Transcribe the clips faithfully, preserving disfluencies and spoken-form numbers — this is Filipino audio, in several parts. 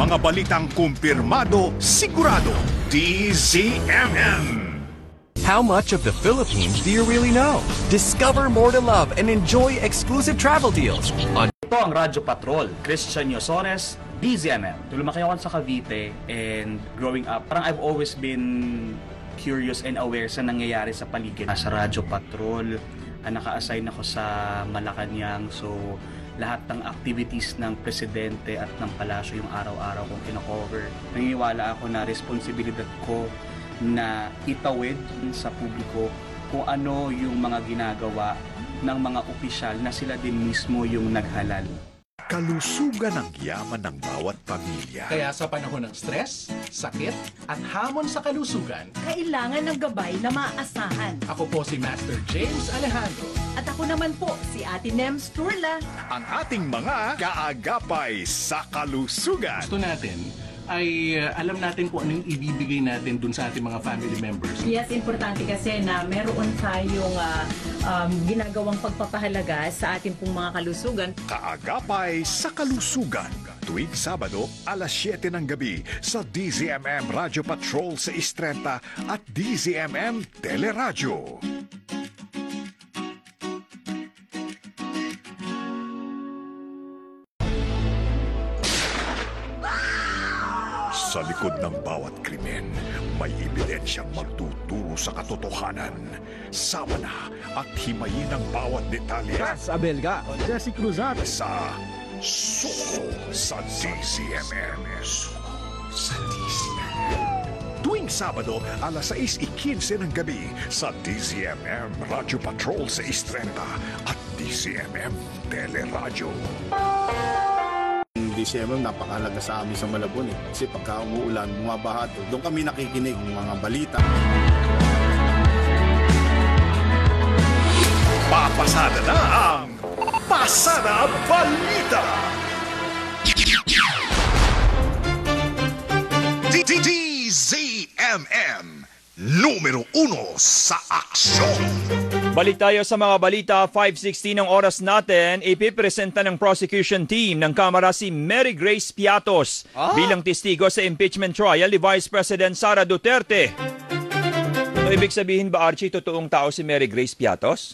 Mga balitang kumpirmado, sigurado. D Z M M. How much of the Philippines do you really know? Discover more to love and enjoy exclusive travel deals on Ito ang Radyo Patrol, Christian Yosores, D Z M M. Lumaki ako sa Cavite, and growing up, parang I've always been curious and aware sa nangyayari sa paligid. Sa Radyo Patrol, uh, naka-assign ako sa Malacanang, so lahat ng activities ng presidente at ng palasyo yung araw-araw kong kino-cover. Naniniwala ako na responsibilidad ko na itawid sa publiko kung ano yung mga ginagawa ng mga opisyal na sila din mismo yung naghalal. Kalusugan ang yaman ng bawat pamilya. Kaya sa panahon ng stress, sakit, at hamon sa kalusugan, kailangan ng gabay na maaasahan. ako po si Master James Alejandro. At ako naman po, si Ate Nems Turla. Ang ating mga kaagapay sa kalusugan. Gusto natin ay uh, alam natin kung anong ibibigay natin dun sa ating mga family members. Yes, importante kasi na meron tayong uh, um, ginagawang pagpapahalaga sa ating pong mga kalusugan. Kaagapay sa kalusugan. Tuwing Sabado, alas siyete ng gabi sa D Z M M Radio Patrol sa Istrenta at D Z M M Teleradyo. Sa likod ng bawat krimen, may ebidensyang magtuturo sa katotohanan. Sama na at himayin ang bawat detalye. Abelga, Jesse Cruzat. Sa Suko sa D Z M M. Suko sa D Z M M. Tuwing Sabado, alas sais ikinse ng gabi sa D Z M M Radio Patrol sa Istrenta at D Z M M Teleradyo. D C M M napakahalaga sa amin sa Malabon eh. Kasi pagka umuulan, bumabaha to. Doon kami nakikinig ng mga balita. Papasada na ang Pasada Balita! D Z M M, numero uno sa aksyon. Balik tayo sa mga balita. five sixteen ng oras natin. Ipipresenta ng prosecution team ng Kamara si Mary Grace Piatos ah? bilang testigo sa impeachment trial ni Vice President Sara Duterte. So, ibig sabihin ba, Archie, totoong tao si Mary Grace Piatos?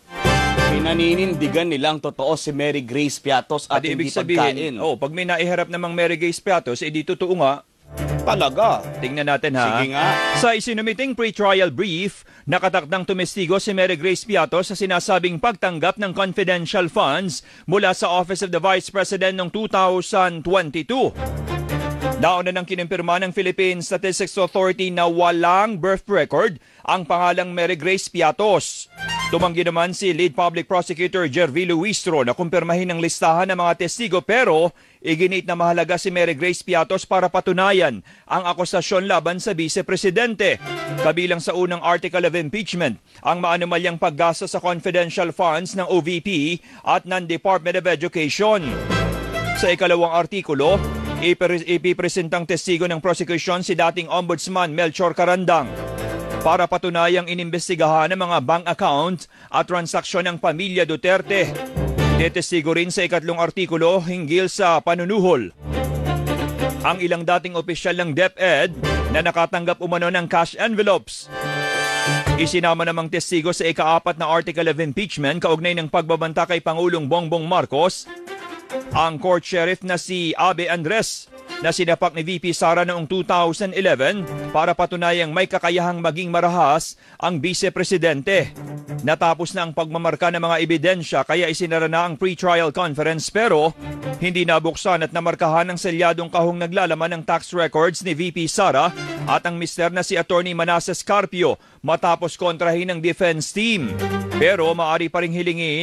Pinaninindigan nilang totoo si Mary Grace Piatos at, at hindi ibig sabihin, pagkain. Oh, pag may naiharap namang Mary Grace Piatos, edi totoo nga. Talaga. Tingnan natin ha. Sige nga. Sa isinumiting pre-trial brief, nakatakdang tumestigo si Mary Grace Piatos sa sinasabing pagtanggap ng confidential funds mula sa Office of the Vice President noong two thousand twenty-two. Nauna nang kinimpirma ng Philippine Statistics Authority na walang birth record ang pangalang Mary Grace Piatos. Tumanggi naman si Lead Public Prosecutor Jervy Luistro na kumpirmahin ang listahan ng mga testigo, pero iginit na mahalaga si Mary Grace Piatos para patunayan ang akusasyon laban sa Vice Presidente. Kabilang sa unang article of impeachment ang maanumalyang paggasa sa confidential funds ng O V P at ng Department of Education. Sa ikalawang artikulo, ipipresentang testigo ng prosecution si dating Ombudsman Melchor Carandang para patunayang inimbestigahan ang mga bank account at transaksyon ng pamilya Duterte. Detestigo rin sa ikatlong artikulo hinggil sa panunuhol ang ilang dating opisyal ng DepEd na nakatanggap umano ng cash envelopes. Isinama namang testigo sa ikaapat na article of impeachment kaugnay ng pagbabanta kay Pangulong Bongbong Marcos ang court sheriff na si Abe Andres na sinapak ni V P Sara noong two thousand eleven para patunayang may kakayahang maging marahas ang Vice Presidente. Natapos na ang pagmamarka ng mga ebidensya kaya isinara na ang pre-trial conference, pero hindi nabuksan at namarkahan ng selyadong kahong naglalaman ng tax records ni V P Sara at ang mister na si Attorney Manasseh Carpio matapos kontrahin ng defense team. Pero maaari pa ring hilingin